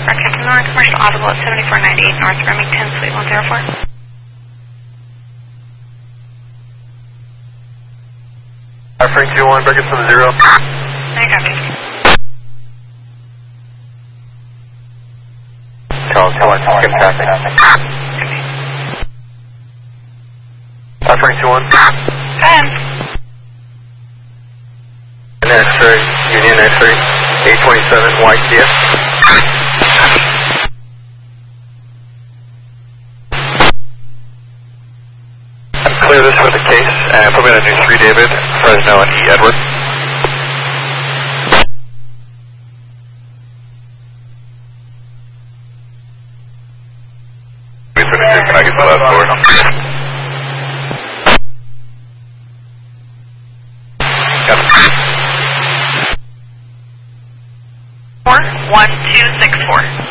Captain Miller, commercial audible at 7498 North Remington, Suite 104. Frank 21, break it from 0. I copy. Tell us, skip traffic. Frank 21. Go ahead. And X-ray, Union X-ray, 827 YTF. Clear this for the case, and put me on a new 3 David, Fresno and E Edward. We finished it, can I get the last word? Yep. 41264.